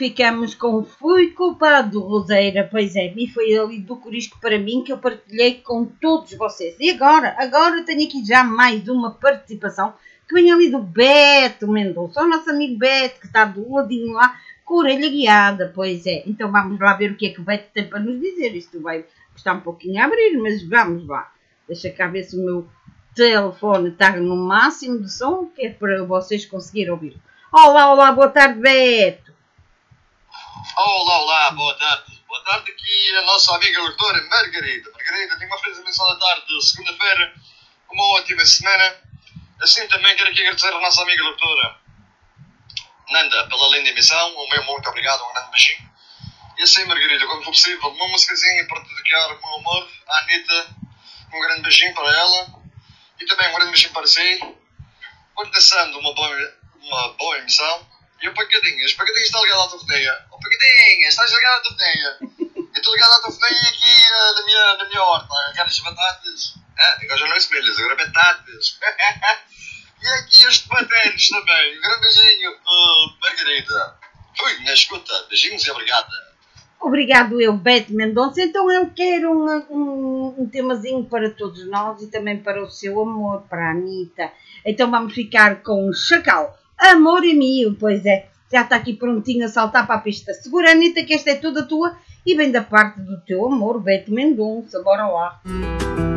ficamos com Fui Culpado, Roseira. Pois é, e foi ali do Corisco para mim que eu partilhei com todos vocês. E agora tenho aqui já mais uma participação que vem ali do Beto Mendonça, o nosso amigo Beto, que está do ladinho lá, com a orelha guiada. Pois é, então vamos lá ver o que é que o Beto tem para nos dizer. Isto vai custar um pouquinho a abrir, mas vamos lá. Deixa cá ver se o meu telefone está no máximo de som, que é para vocês conseguirem ouvir. Olá, boa tarde, Beto. Olá, boa tarde. Boa tarde aqui a nossa amiga doutora Margarida. Margarida, tenho uma feliz emissão da tarde de segunda-feira, uma ótima semana. Assim também quero aqui agradecer a nossa amiga doutora Nanda pela linda emissão. O meu muito obrigado, um grande beijinho. E assim, Margarida, quando for possível, uma musicazinha para dedicar o meu amor à Anitta. Um grande beijinho para ela e também um grande beijinho para si. Vou-lhe desejando uma boa emissão. E o Pancadinhas está ligado à telefonia. O Pancadinhas, estás ligado à telefonia? Eu estou ligado à telefonia aqui na minha horta. Aquelas batatas. Agora já não é semelhas, agora é batatas. E aqui os tomateros também. Um grande beijinho, Margarida. Fui na escuta. Beijinhos e obrigada. Obrigado eu, Beto Mendonça. Então eu quero um temazinho para todos nós e também para o seu amor, para a Anitta. Então vamos ficar com o Chacal. Amor é meu, pois é. Já está aqui prontinho a saltar para a pista. Segura, Anitta, que esta é toda tua e vem da parte do teu amor, Beto Mendonça. Bora lá.